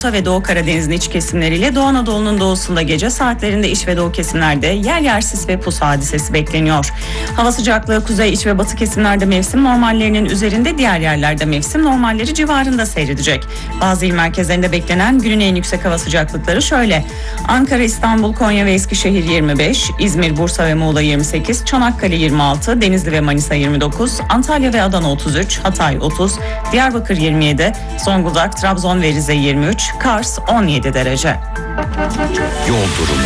ve Doğu Karadeniz'in iç kesimleriyle Doğu Anadolu'nun doğusunda gece saatlerinde iç ve doğu kesimlerde yer yer sis ve pus hadisesi bekleniyor. Hava sıcaklığı kuzey, iç ve batı kesimlerde mevsim normallerinin üzerinde, diğer yerlerde mevsim normalleri civarında seyredecek. Bazı il merkezlerinde beklenen günün en yüksek hava sıcaklıkları şöyle: Ankara, İstanbul, Konya ve Eskişehir 25, İzmir, Bursa ve Muğla 28, Çanakkale 26, Denizli ve Manisa 29, Antalya ve Adana 33, Hatay 30, Diyarbakır 27, Zonguldak, Trabzon ve Rize 23, Kars 17 derece. Yol durumu.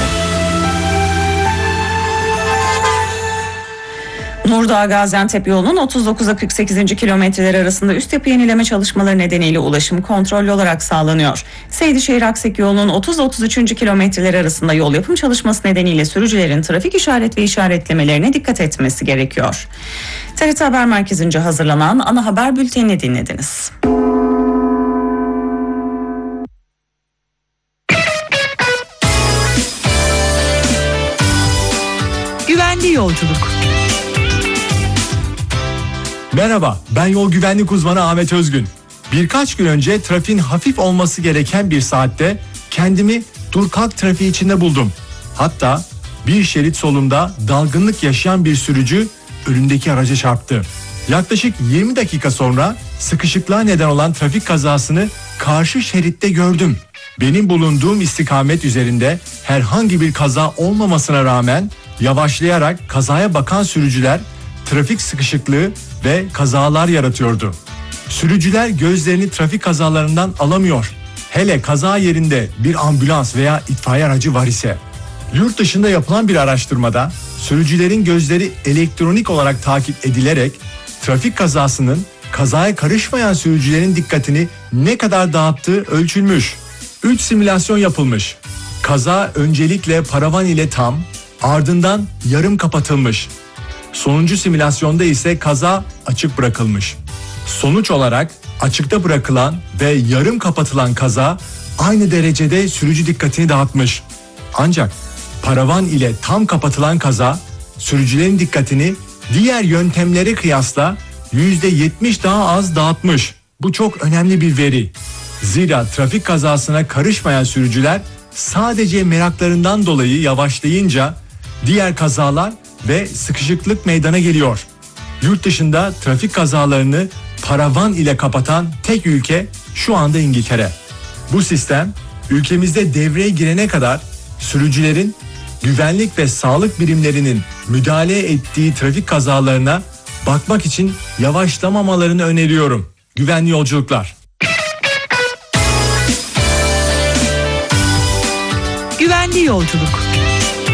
Nurdağ-Gaziantep yolunun 39'a 48. kilometreler arasında üst yapı yenileme çalışmaları nedeniyle ulaşım kontrollü olarak sağlanıyor. Seydişehir-Aksek yolunun 30-33. kilometreler arasında yol yapım çalışması nedeniyle sürücülerin trafik işaret ve işaretlemelerine dikkat etmesi gerekiyor. TRT Haber Merkezi'nce hazırlanan ana haber bültenini dinlediniz. Güvenli yolculuk. Merhaba, ben yol güvenlik uzmanı Ahmet Özgün. Birkaç gün önce trafiğin hafif olması gereken bir saatte kendimi dur kalk trafiği içinde buldum. Hatta bir şerit solumda dalgınlık yaşayan bir sürücü önündeki araca çarptı. Yaklaşık 20 dakika sonra sıkışıklığa neden olan trafik kazasını karşı şeritte gördüm. Benim bulunduğum istikamet üzerinde herhangi bir kaza olmamasına rağmen yavaşlayarak kazaya bakan sürücüler trafik sıkışıklığı ve kazalar yaratıyordu. Sürücüler gözlerini trafik kazalarından alamıyor. Hele kaza yerinde bir ambulans veya itfaiye aracı var ise. Yurt dışında yapılan bir araştırmada sürücülerin gözleri elektronik olarak takip edilerek trafik kazasının kazaya karışmayan sürücülerin dikkatini ne kadar dağıttığı ölçülmüş. 3 simülasyon yapılmış. Kaza öncelikle paravan ile tam, ardından yarım kapatılmış. Sonuncu simülasyonda ise kaza açık bırakılmış. Sonuç olarak açıkta bırakılan ve yarım kapatılan kaza aynı derecede sürücü dikkatini dağıtmış. Ancak paravan ile tam kapatılan kaza sürücülerin dikkatini diğer yöntemlere kıyasla %70 daha az dağıtmış. Bu çok önemli bir veri. Zira trafik kazasına karışmayan sürücüler sadece meraklarından dolayı yavaşlayınca diğer kazalar ve sıkışıklık meydana geliyor. Yurt dışında trafik kazalarını paravan ile kapatan tek ülke şu anda İngiltere. Bu sistem ülkemizde devreye girene kadar sürücülerin güvenlik ve sağlık birimlerinin müdahale ettiği trafik kazalarına bakmak için yavaşlamamalarını öneriyorum. Güvenli yolculuklar. Güvenli yolculuk.